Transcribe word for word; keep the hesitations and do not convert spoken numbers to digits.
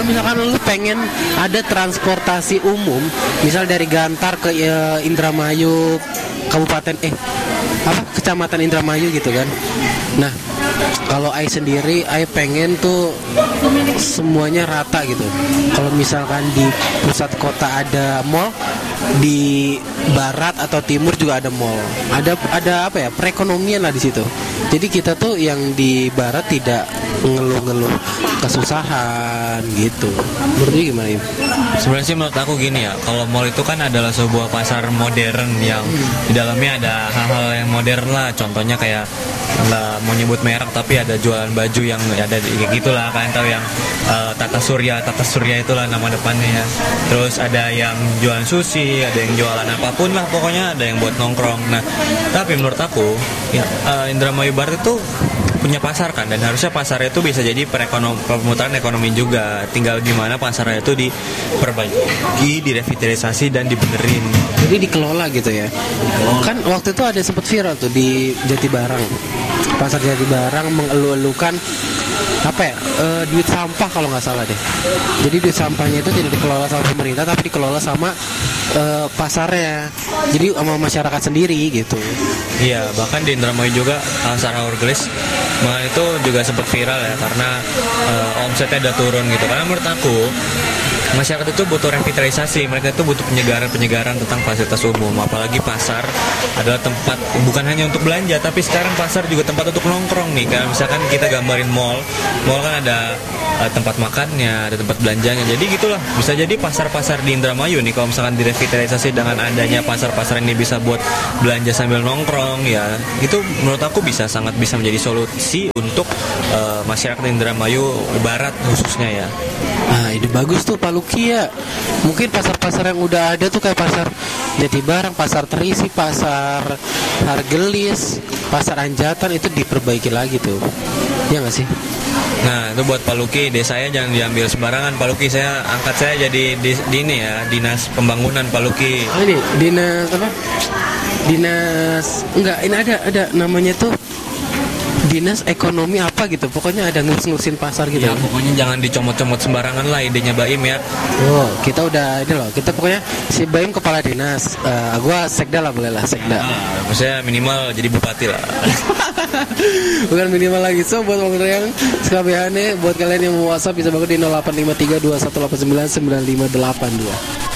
misalkan lu pengen ada transportasi umum, misal dari Gantar ke uh, Indramayu, kabupaten eh apa kecamatan Indramayu gitu kan. Nah, kalau Ai sendiri, Ai pengen tuh semuanya rata gitu. Kalau misalkan di pusat kota ada mall, di barat atau timur juga ada mall. Ada ada apa ya? Perekonomian lah di situ. Jadi kita tuh yang di barat tidak ngeluh-ngeluh kesusahan gitu. Menurut lu gimana, Im? Sebenarnya sih menurut aku gini ya, kalau mall itu kan adalah sebuah pasar modern yang hmm. di dalamnya ada hal-hal yang modern lah. Contohnya kayak nggak mau nyebut merek tapi ada jualan baju yang ada kayak gitulah, kalian tahu yang uh, Tata Surya, Tata Surya itulah nama depannya ya. Terus ada yang jualan sushi, ada yang jualan apapun lah, pokoknya ada yang buat nongkrong. Nah, tapi menurut aku ya, uh, Indramayu Barat itu punya pasar kan, dan harusnya pasarnya itu bisa jadi perekonom- pemutaran ekonomi juga. Tinggal gimana pasarnya itu diperbaiki, direvitalisasi dan dibenerin. Jadi dikelola gitu ya. Oh. Kan waktu itu ada sempat viral tuh di Jatibarang. Pasar Jatibarang mengeluh-elukan apa ya, e, duit sampah kalau nggak salah deh. Jadi duit sampahnya itu tidak dikelola sama pemerintah tapi dikelola sama e, pasarnya. Jadi sama masyarakat sendiri gitu. Iya, bahkan di Indramayu juga pasar Hourglass malah itu juga sempat viral ya, karena e, omsetnya udah turun gitu. Karena menurut aku masyarakat itu butuh revitalisasi, mereka itu butuh penyegaran-penyegaran tentang fasilitas umum. Apalagi pasar adalah tempat bukan hanya untuk belanja, tapi sekarang pasar juga tempat untuk nongkrong nih. Kayak misalkan kita gambarin mall, mall kan ada uh, tempat makannya, ada tempat belanjanya. Jadi gitulah, bisa jadi pasar-pasar di Indramayu nih kalau misalkan direvitalisasi dengan adanya pasar-pasar ini bisa buat belanja sambil nongkrong ya. Itu menurut aku bisa sangat bisa menjadi solusi untuk uh, masyarakat Indramayu Barat khususnya ya. Nah, ide bagus tuh Pak Luki ya. Mungkin pasar-pasar yang udah ada tuh kayak pasar Jatibarang, pasar Terisi, pasar Hargelis, pasar Anjatan itu diperbaiki lagi tuh. Ya nggak sih? Nah, itu buat Pak Luki, desanya jangan diambil sembarangan. Pak Luki, saya angkat saya jadi di, di ini ya, dinas pembangunan Pak Luki. Oh, ini dinas apa? Dinas enggak, ini ada ada namanya tuh dinas ekonomi apa gitu, pokoknya ada ngurus-ngurusin pasar gitu ya, pokoknya jangan dicomot-comot sembarangan lah idenya Baim ya. Oh, kita udah ini loh, kita pokoknya si Baim kepala dinas, uh, gua sekda lah, boleh lah sekda. Ah, maksudnya minimal jadi bupati lah. Bukan minimal lagi. So buat yang sekalian buat kalian yang mau WhatsApp bisa bangun di nol delapan lima tiga dua satu delapan sembilan sembilan lima delapan dua.